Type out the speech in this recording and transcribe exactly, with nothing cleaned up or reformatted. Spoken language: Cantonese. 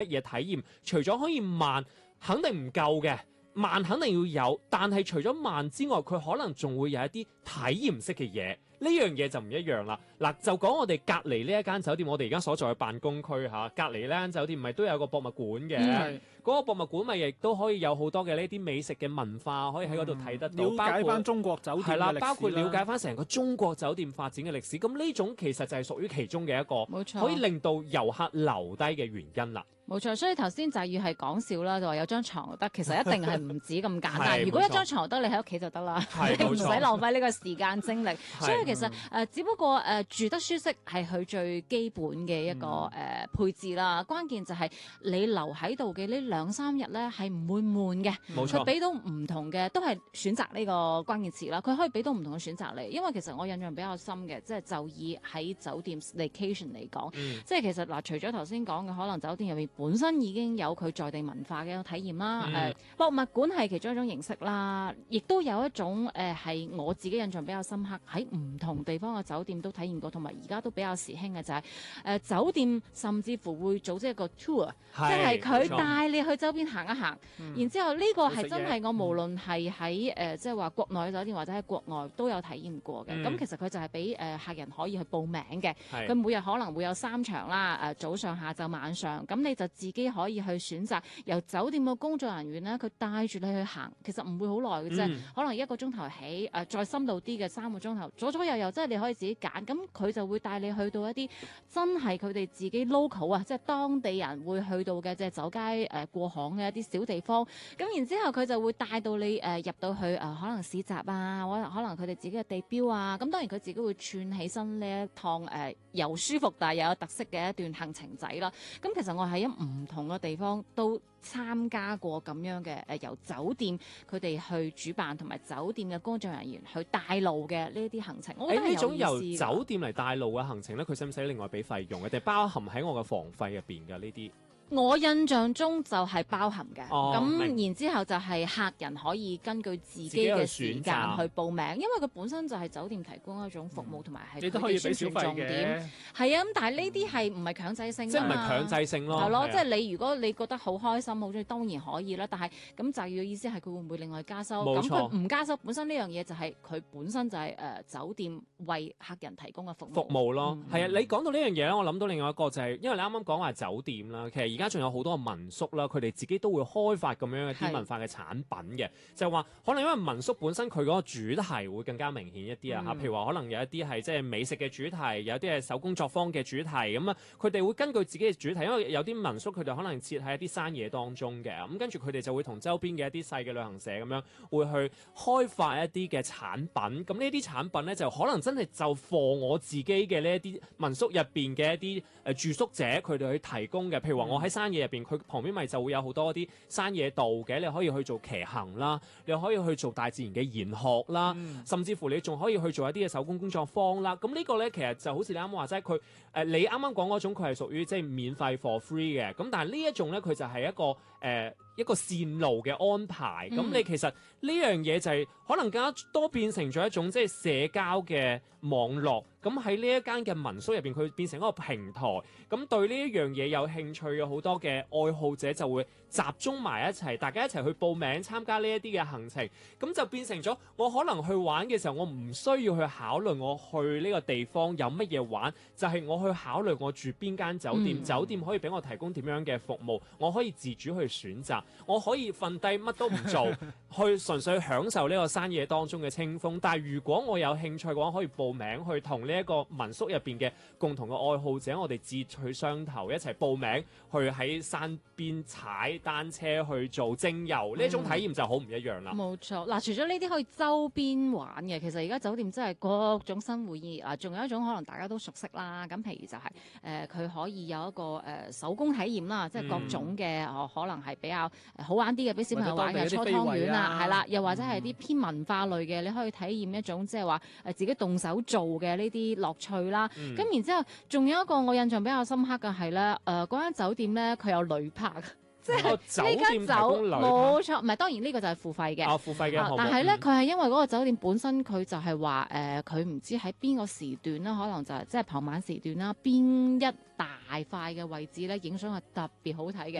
嘢體驗，除咗可以慢，肯定唔夠嘅。慢肯定要有，但係除咗慢之外，佢可能仲會有一啲體驗式嘅嘢，呢樣嘢就唔一樣啦。嗱，就講我哋隔離呢一間酒店，我哋而家所在嘅辦公區嚇，隔離呢間酒店咪都有個博物館嘅，嗰、嗯、個博物館咪亦都可以有好多嘅呢啲美食嘅文化，可以喺嗰度睇得到， 了解翻中國酒店嘅歷史啦， 係啦，包括了解翻成個中國酒店發展嘅歷史。咁呢種其實就係屬於其中嘅一個， 冇錯， 可以令到遊客留低嘅原因啦。 冇錯，所以頭先就要係講笑啦，就話有張床得，其實一定係唔止咁簡單。如果一張床得，你喺屋企就得啦，你唔使浪費呢個時間精力。所以其實誒、呃，只不過誒、呃、住得舒適係佢最基本嘅一個誒、嗯呃、配置啦。關鍵就係你留喺度嘅呢兩三日咧係唔會悶嘅。 冇錯， 佢俾到唔同嘅，都係選擇呢個關鍵詞啦。佢可以俾到唔同嘅選擇你，因為其實我印象比較深嘅，即係就以喺酒店 staycation 嚟講，嗯、即係其實嗱、呃，除咗頭先講嘅可能酒店入面本身已經有佢在地文化嘅體驗啦，誒、嗯呃、博物館係其中一種形式啦，亦都有一種誒係、呃、我自己印象比較深刻，喺唔同地方嘅酒店都體驗過，同埋而家都比較時興嘅就係、是、誒、呃、酒店甚至乎會組織一個 tour，即係佢帶你去周邊行一行，嗯、然之後呢個係真係我無論係喺誒即係話國內嘅酒店或者喺國外都有體驗過嘅。咁、嗯、其實佢就係俾誒客人可以去報名嘅，佢每日可能會有三場啦，誒、呃、早上、下晝、晚上，咁你就自己可以去選擇由酒店嘅工作人員咧，佢帶住你去行，其實唔會好耐嘅啫，嗯、可能一個鐘頭起，誒、呃、再深度啲嘅三個鐘頭，左左右右，即係你可以自己揀。咁佢就會帶你去到一啲真係佢哋自己 local 啊，即係當地人會去到嘅，即係走街誒、呃、過巷嘅一啲小地方。咁然之後佢就會帶到你誒、呃、入到去誒、呃、可能市集啊，或者可能佢哋自己嘅地標啊。咁當然佢自己會串起身呢一趟誒、呃、又舒服但係又有特色嘅一段行程仔啦。咁其實我喺唔同嘅地方都參加過咁樣嘅誒、呃，由酒店佢哋去主辦，同埋酒店嘅工作人員去帶路嘅呢一啲行程。我覺得係有意思嘅。誒，呢種由酒店嚟帶路嘅行程咧，佢使唔使另外俾費用嘅？定係包含喺我嘅房費入邊嘅呢啲？ 我印象中就係包含嘅，咁、哦、然之後就係客人可以根據自己嘅時間去報名，因為佢本身就係酒店提供一種服務，同埋係佢哋宣傳重點。係啊，咁但係呢啲係唔係強制性㗎嘛？即係唔係強制性咯？係咯，即係你如果你覺得好開心、好中意，當然可以啦。但係咁就要意思係佢會唔會另外加收？咁佢唔加收，本身呢樣嘢就係佢本身就係、是、誒、呃、酒店為客人提供嘅服務。服務咯，係啊、嗯！你講到呢樣嘢咧，我諗到另外一個就係、是，因為你啱啱講話酒店啦，其實。而家仲有好多嘅民宿啦，佢哋自己都會開發咁樣一啲文化嘅產品嘅，就係話可能因為民宿本身佢嗰個主題會更加明顯一啲啊嚇，嗯、譬如話可能有一啲係即係美食嘅主題，有啲係手工作坊嘅主題，咁啊佢哋會根據自己嘅主題，因為有啲民宿佢哋可能設喺一啲山野當中嘅，咁跟住佢哋就會同周邊嘅一啲細嘅旅行社咁樣會去開發一啲嘅產品，咁呢啲產品咧就可能真係就貨我自己嘅呢一啲民宿入邊嘅一啲誒住宿者佢哋去提供嘅，譬如話我喺山野入邊，佢旁邊咪就會有好多啲山野道嘅，你可以去做騎行啦，你可以去做大自然嘅研學啦，嗯、甚至乎你仲可以去做一啲嘅手工工作坊啦。咁呢個咧其實就好似你啱啱話齋，佢誒、呃、你啱啱講嗰種佢係屬於即係免費 for free 嘅，咁但係呢一種咧佢就係一個誒。呃一個線路嘅安排，咁、嗯、你其實呢樣嘢就係可能更加多變成咗一種即係社交嘅網絡，咁喺呢一間嘅民宿入邊，佢變成一個平台，咁對呢一樣嘢有興趣嘅好多嘅愛好者就會集中埋一齊，大家一齊去報名參加呢一啲嘅行程，咁就變成咗我可能去玩嘅時候，我唔需要去考慮我去呢個地方有乜嘢玩，就係、是、我去考慮我住邊間酒店，嗯、酒店可以俾我提供點樣嘅服務，我可以自主去選擇。我可以瞓低乜都唔做，去純粹享受呢個山野當中嘅清風。但係如果我有興趣嘅話，可以報名去同呢一個民宿入邊嘅共同嘅愛好者，我哋志趣相投，一齊報名去喺山邊踩單車去做精遊，呢一、嗯、種體驗就好唔一樣啦。冇錯，嗱，除咗呢啲可以周邊玩嘅，其實而家酒店真係各種新玩意啊，仲有一種可能大家都熟悉啦。咁譬如就係、是、誒，佢、呃、可以有一個誒、呃、手工體驗啦，即係各種嘅、嗯呃、可能係比較。好玩啲嘅，俾小朋友玩嘅搓湯圓啊，係啦，又或者係啲偏文化類嘅，嗯、你可以體驗一種即係話誒自己動手做嘅呢啲樂趣啦。咁、嗯、然之後，仲有一個我印象比較深刻嘅係咧，誒嗰間酒店咧佢有旅拍。即係呢間酒冇錯，唔係當然呢個就係付費嘅。哦，付費嘅項目。但係咧，佢係、嗯、因為嗰個酒店本身佢就係話誒，佢、呃、唔知喺邊個時段啦，可能就係即係傍晚時段啦，邊一大塊嘅位置咧，影相係特別好睇嘅。